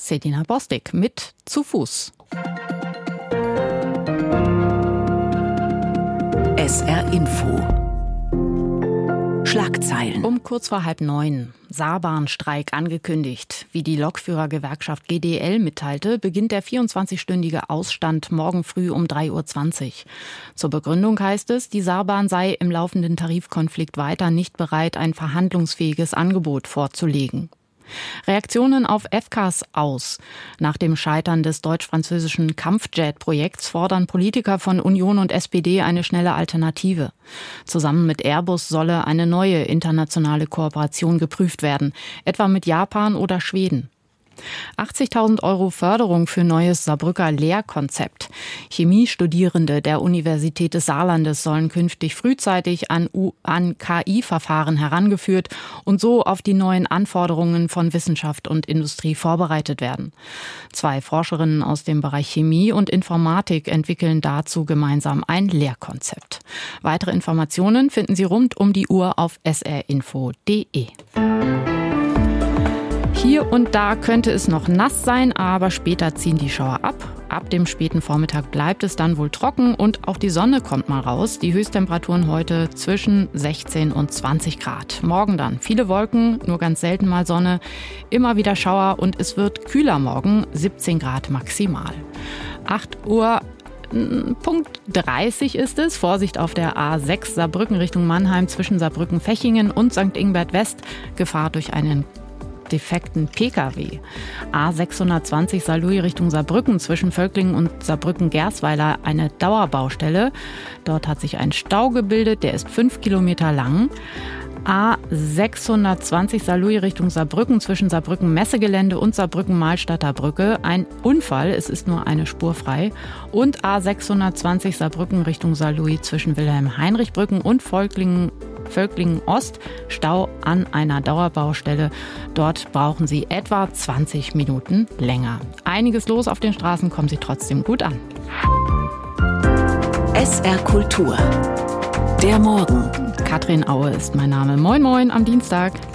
Sedina Bostik mit Zu Fuß. SR Info. Schlagzeilen. Um kurz vor 8:30. Saarbahnstreik angekündigt. Wie die Lokführergewerkschaft GDL mitteilte, beginnt der 24-stündige Ausstand morgen früh um 3:20 Uhr. Zur Begründung heißt es, die Saarbahn sei im laufenden Tarifkonflikt weiter nicht bereit, ein verhandlungsfähiges Angebot vorzulegen. Reaktionen auf FCAS aus. Nach dem Scheitern des deutsch-französischen Kampfjet-Projekts fordern Politiker von Union und SPD eine schnelle Alternative. Zusammen mit Airbus solle eine neue internationale Kooperation geprüft werden, etwa mit Japan oder Schweden. 80.000 € Förderung für neues Saarbrücker Lehrkonzept. Chemiestudierende der Universität des Saarlandes sollen künftig frühzeitig an KI-Verfahren herangeführt und so auf die neuen Anforderungen von Wissenschaft und Industrie vorbereitet werden. 2 Forscherinnen aus dem Bereich Chemie und Informatik entwickeln dazu gemeinsam ein Lehrkonzept. Weitere Informationen finden Sie rund um die Uhr auf srinfo.de. Hier und da könnte es noch nass sein, aber später ziehen die Schauer ab. Ab dem späten Vormittag bleibt es dann wohl trocken und auch die Sonne kommt mal raus. Die Höchsttemperaturen heute zwischen 16 und 20 Grad. Morgen dann viele Wolken, nur ganz selten mal Sonne, immer wieder Schauer und es wird kühler morgen, 17 Grad maximal. 8 Uhr. Punkt 30 ist es. Vorsicht auf der A6 Saarbrücken Richtung Mannheim zwischen Saarbrücken-Fechingen und St. Ingbert West. Gefahr durch einen defekten Pkw. A620 Saarlouis Richtung Saarbrücken zwischen Völklingen und Saarbrücken-Gersweiler eine Dauerbaustelle. Dort hat sich ein Stau gebildet, der ist 5 Kilometer lang. A620 Saarlouis Richtung Saarbrücken zwischen Saarbrücken-Messegelände und Saarbrücken-Mahlstadter Brücke. Ein Unfall, es ist nur eine Spur frei. Und A620 Saarbrücken Richtung Saarlouis zwischen Wilhelm-Heinrich-Brücken und Völklingen Ost, Stau an einer Dauerbaustelle. Dort brauchen Sie etwa 20 Minuten länger. Einiges los auf den Straßen, kommen Sie trotzdem gut an. SR Kultur. Der Morgen. Katrin Aue ist mein Name. Moin Moin am Dienstag.